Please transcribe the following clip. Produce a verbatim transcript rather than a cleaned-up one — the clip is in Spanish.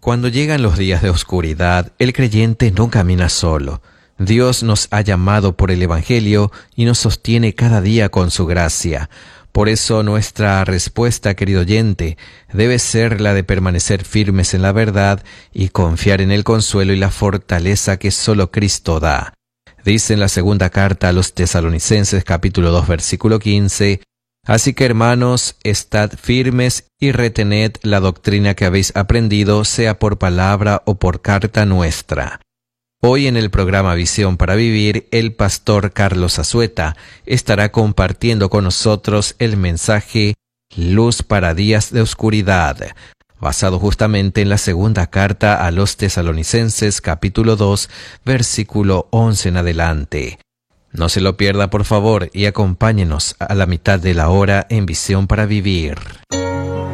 Cuando llegan los días de oscuridad, el creyente no camina solo. Dios nos ha llamado por el Evangelio y nos sostiene cada día con su gracia. Por eso nuestra respuesta, querido oyente, debe ser la de permanecer firmes en la verdad y confiar en el consuelo y la fortaleza que solo Cristo da. Dice en la segunda carta a los Tesalonicenses, capítulo dos, versículo quince, «Así que, hermanos, estad firmes y retened la doctrina que habéis aprendido, sea por palabra o por carta nuestra». Hoy en el programa Visión para Vivir, el pastor Carlos Azueta estará compartiendo con nosotros el mensaje Luz para días de oscuridad, basado justamente en la segunda carta a los Tesalonicenses, capítulo dos, versículo once en adelante. No se lo pierda, por favor, y acompáñenos a la mitad de la hora en Visión para Vivir.